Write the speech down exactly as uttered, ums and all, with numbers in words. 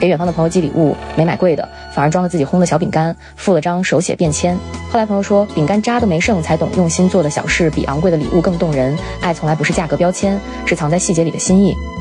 给远方的朋友寄礼物，没买贵的，反而装了自己烘的小饼干，附了张手写便签。后来朋友说，饼干渣都没剩，才懂用心做的小事比昂贵的礼物更动人。爱从来不是价格标签，是藏在细节里的心意。